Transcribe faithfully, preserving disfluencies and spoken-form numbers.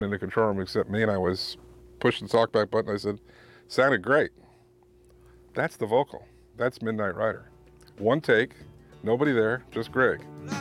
in the control room except me, and I was pushing the talkback button. I said, sounded great. That's the vocal. That's Midnight Rider. One take, nobody there, just Greg.